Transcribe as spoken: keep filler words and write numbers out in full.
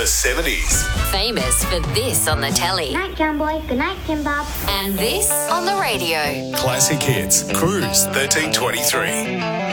the seventies. Famous for this on the telly. Good night, John Boy. Good night, Kim Bob. And this on the radio. Classic hits. Cruise thirteen twenty-three.